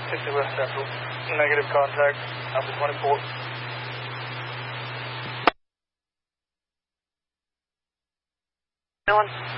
60 West Central. Negative contact, Alpha 24. One.